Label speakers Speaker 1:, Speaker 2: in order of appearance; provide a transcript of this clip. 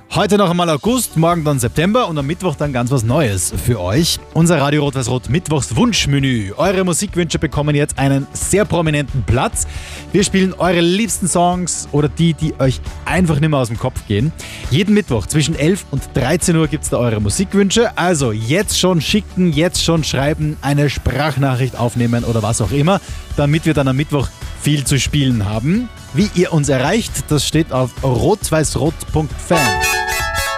Speaker 1: Heute noch einmal August, morgen dann September und am Mittwoch dann ganz was Neues für euch. Unser Radio Rot-Weiß-Rot Mittwochs Wunschmenü. Eure Musikwünsche bekommen jetzt einen sehr prominenten Platz. Wir spielen eure liebsten Songs oder die euch einfach nicht mehr aus dem Kopf gehen. Jeden Mittwoch zwischen 11 und 13 Uhr gibt es da eure Musikwünsche. Also jetzt schon schicken, jetzt schon schreiben, eine Sprachnachricht aufnehmen oder was auch immer, damit wir dann am Mittwoch viel zu spielen haben. Wie ihr uns erreicht, das steht auf rotweißrot.fan.